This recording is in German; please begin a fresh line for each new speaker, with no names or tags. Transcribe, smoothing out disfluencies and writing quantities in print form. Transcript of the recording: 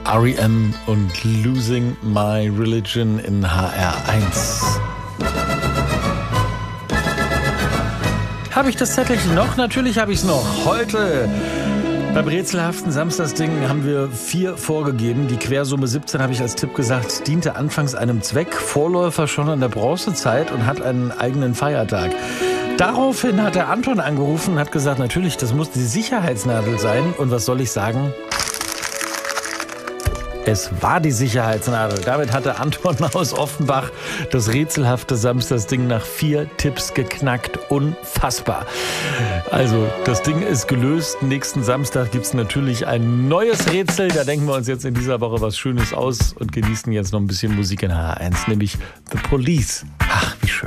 R.E.M. und Losing My Religion in HR1. Habe ich das Zettelchen noch? Natürlich habe ich es noch. Heute beim rätselhaften Samstagsding haben wir 4 vorgegeben. Die Quersumme 17, habe ich als Tipp gesagt, diente anfangs einem Zweck, Vorläufer schon in der Bronzezeit und hat einen eigenen Feiertag. Daraufhin hat der Anton angerufen und hat gesagt, natürlich, das muss die Sicherheitsnadel sein. Und was soll ich sagen? Es war die Sicherheitsnadel. Damit hatte Anton aus Offenbach das rätselhafte Samstagsding nach 4 Tipps geknackt. Unfassbar. Also, das Ding ist gelöst. Nächsten Samstag gibt es natürlich ein neues Rätsel. Da denken wir uns jetzt in dieser Woche was Schönes aus und genießen jetzt noch ein bisschen Musik in HR1, nämlich The Police. Ach, wie schön.